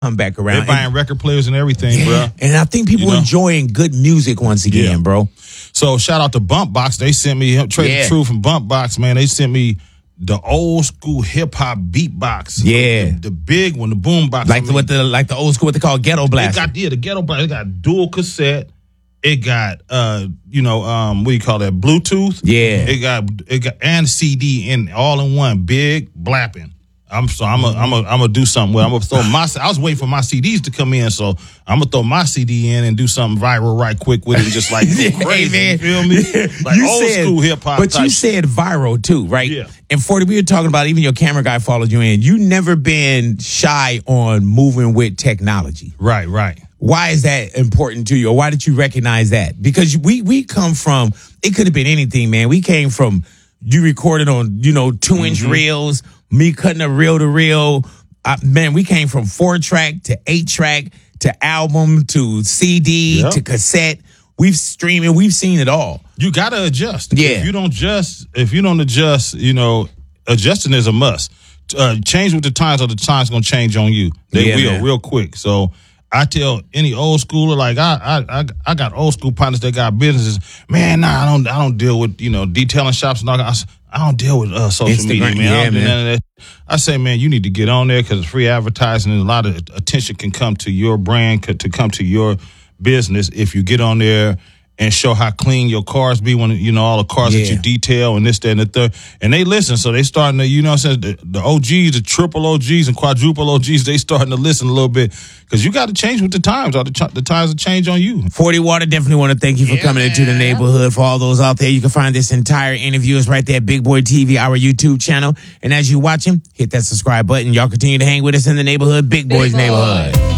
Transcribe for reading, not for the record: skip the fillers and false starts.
come back around. They're buying record players and everything, bro. And I think people enjoying good music once again, bro. So shout out to Bumpbox. They sent me Trade the Truth from Bumpbox, man. They sent me the old school hip hop beatbox. Yeah. The big one, the boombox. Like the old school, what they call ghetto blast. The ghetto blast. It got dual cassette. It got what do you call that? Bluetooth. Yeah. It got and CD in all in one, big blapping. I'm gonna do something with it. I'm gonna throw I was waiting for my CDs to come in, so I'm gonna throw my CD in and do something viral right quick with it, and just like go crazy. Man. You feel me? Like old school hip hop. But you said viral too, right? Yeah. And 40, we were talking about even your camera guy followed you in. You never been shy on moving with technology. Right. Why is that important to you, or why did you recognize that? Because we come from, it could have been anything, man. We came from, you recorded on 2-inch reels, me cutting a reel to reel. Man, we came from 4-track to 8-track to album to CD to cassette. We've streaming, we've seen it all. You gotta adjust. Yeah. If you don't adjust, adjusting is a must. Change with the times, or the times gonna change on you. They will real quick. So I tell any old schooler, like I got old school partners that got businesses. Man, I don't deal with detailing shops and all that. I don't deal with social media, man. I don't do none of that. I say, man, you need to get on there because it's free advertising, and a lot of attention can come to your brand, to come to your business if you get on there and show how clean your cars be when all the cars that you detail and this, that, and the third. And they listen, so they starting to, the OGs, the triple OGs and quadruple OGs, they starting to listen a little bit because you got to change with the times, or the times will change on you. 40 Water, definitely want to thank you for coming into the neighborhood. For all those out there, you can find this entire interview is right there at Big Boy TV, our YouTube channel. And as you watch him, hit that subscribe button. Y'all continue to hang with us in the neighborhood, Big Boy's Neighborhood.